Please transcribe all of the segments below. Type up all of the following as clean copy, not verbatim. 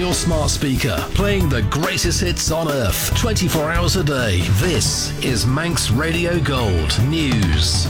your smart speaker, playing the greatest hits on earth, 24 hours a day. This is Manx Radio Gold News.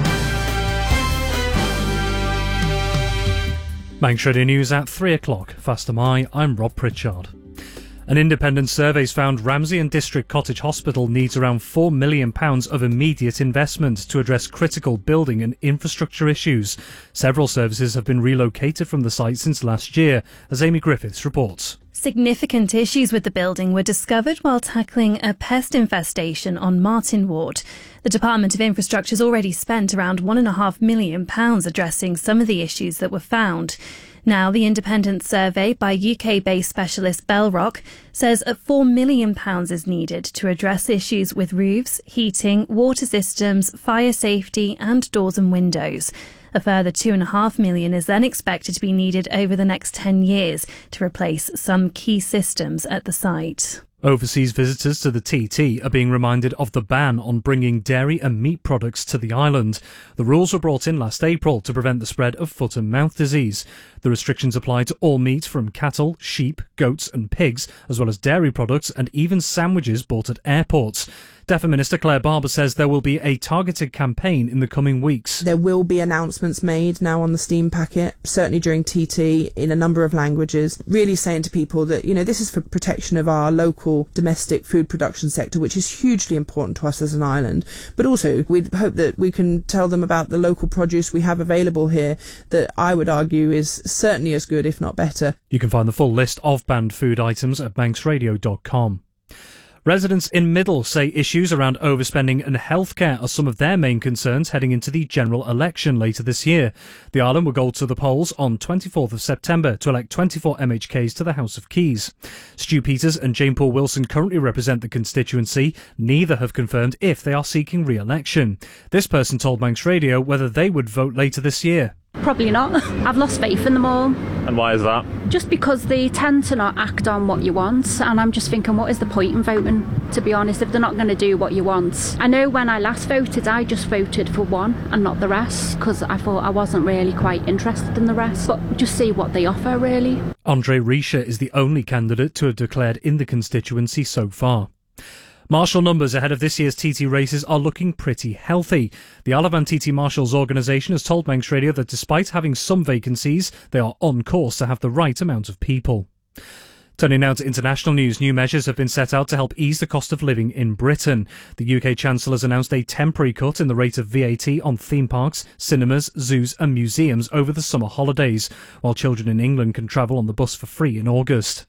Manx Radio News at 3 o'clock. Faster my, I'm Rob Pritchard. An independent survey's found Ramsey and District Cottage Hospital needs around £4 million of immediate investment to address critical building and infrastructure issues. Several services have been relocated from the site since last year, as Amy Griffiths reports. Significant issues with the building were discovered while tackling a pest infestation on Martin Ward. The Department of Infrastructure has already spent around £1.5 million addressing some of the issues that were found. Now, the independent survey by UK-based specialist Bellrock says £4 million is needed to address issues with roofs, heating, water systems, fire safety and doors and windows. A further £2.5 million is then expected to be needed over the next 10 years to replace some key systems at the site. Overseas visitors to the TT are being reminded of the ban on bringing dairy and meat products to the island. The rules were brought in last April to prevent the spread of foot and mouth disease. The restrictions apply to all meat from cattle, sheep, goats and pigs, as well as dairy products and even sandwiches bought at airports. DEFRA Minister Claire Barber says there will be a targeted campaign in the coming weeks. There will be announcements made now on the steam packet, certainly during TT, in a number of languages, really saying to people that, this is for protection of our local domestic food production sector, which is hugely important to us as an island. But also, we hope that we can tell them about the local produce we have available here that I would argue is certainly as good, if not better. You can find the full list of banned food items at manxradio.com. Residents in Middle say issues around overspending and healthcare are some of their main concerns heading into the general election later this year. The island will go to the polls on 24th of September to elect 24 MHKs to the House of Keys. Stu Peters and Jane Paul Wilson currently represent the constituency. Neither have confirmed if they are seeking re-election. This person told Manx Radio whether they would vote later this year. Probably not. I've lost faith in them all. And why is that? Just because they tend to not act on what you want, and I'm just thinking, what is the point in voting, to be honest, if they're not going to do what you want? I know when I last voted, I just voted for one and not the rest, because I thought I wasn't really quite interested in the rest, but just see what they offer, really. Andre Risha is the only candidate to have declared in the constituency so far. Marshal numbers ahead of this year's TT races are looking pretty healthy. The Alavan TT Marshals organisation has told Manx Radio that despite having some vacancies, they are on course to have the right amount of people. Turning now to international news, new measures have been set out to help ease the cost of living in Britain. The UK Chancellor has announced a temporary cut in the rate of VAT on theme parks, cinemas, zoos and museums over the summer holidays, while children in England can travel on the bus for free in August.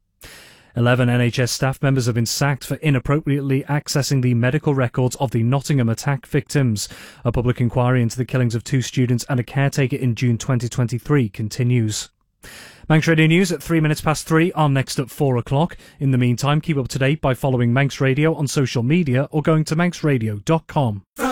11 NHS staff members have been sacked for inappropriately accessing the medical records of the Nottingham attack victims. A public inquiry into the killings of 2 students and a caretaker in June 2023 continues. Manx Radio News at 3:03 are next at 4 o'clock. In the meantime, keep up to date by following Manx Radio on social media or going to manxradio.com.